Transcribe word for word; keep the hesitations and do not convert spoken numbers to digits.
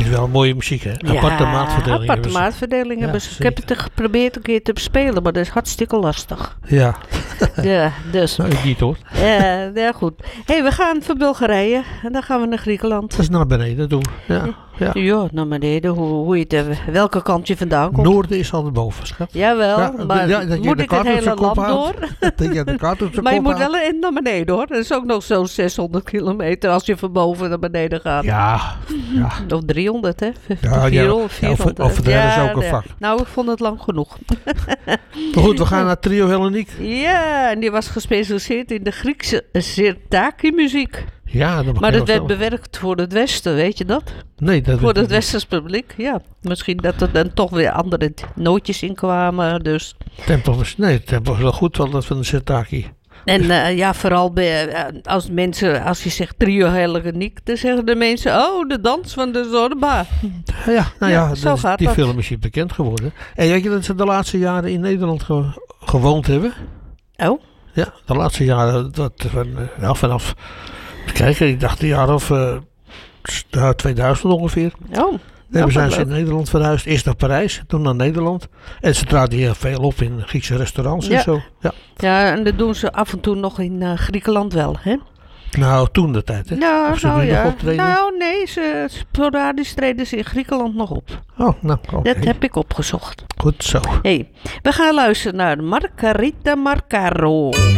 is wel mooie muziek, hè? Ja, Aparte maatverdeling. aparte maatverdeling hebben ze. Ik heb het geprobeerd een keer te bespelen, maar dat is hartstikke lastig. Ja. Ja, dus. Nou, ik niet hoor. Ja, ja, goed. Hé, hey, we gaan van Bulgarije en dan gaan we naar Griekenland. Dat is naar beneden toe. Ja, ja. Ja, naar beneden, hoe, hoe je het, eh, welke kant je vandaan komt. Noorden is altijd boven, schat. Jawel, Ja, maar ja, dat je moet de ik het kaart op hele zijn kop land houdt. door? Dat je de kaart op zijn Maar je kop moet houdt. wel in naar beneden hoor. Dat is ook nog zo'n zeshonderd kilometer als je van boven naar beneden gaat. Ja, ja. Of driehonderd, hè? Ja, ja. vierhonderd, Ja, of- vierhonderd. of daar is ook een nee. vak. Nou, ik vond het lang genoeg. Maar goed, we gaan naar Trio Helleniek. Ja, en die was gespecialiseerd in de Griekse Sirtaki-muziek. Ja, dat mag Maar je dat wel werd stellen. bewerkt voor het Westen, weet je dat? Nee, dat Voor weet het ik niet. Westers publiek, ja. Misschien dat er dan toch weer andere t- nootjes in kwamen, dus... Tempo was, nee, het tempo was wel goed, want dat van de Sirtaki. En eh, ja, vooral bij, eh, als mensen, als je zegt trio Helleniek, dan zeggen de mensen, oh, de dans van de Zorba. Ja, nou ja, Ja, zo dat is- gaat die dat. film is hier bekend geworden. En weet je dat ze de laatste jaren in Nederland ge- gewoond hebben? Oh, Ja, de laatste jaren, dat, van, eh, nou, vanaf, kijk, ik dacht een jaar of uh, tweeduizend ongeveer. oh. Dan Nou, zijn wat ze in leuk. Nederland verhuisd. Eerst naar Parijs, toen naar Nederland. En ze traden heel veel op in Griekse restaurants en Ja. zo. Ja. Ja, en dat doen ze af en toe nog in eh, Griekenland wel, hè? Nou, toen de tijd, hè? Ja, Of ze nou nu nog ja. optreden? Nou, nee, ze sporadisch treden ze in Griekenland nog op. Oh, nou, oké. Dat heb ik opgezocht. Goed zo. Hey, we gaan luisteren naar Margarita Marcaro.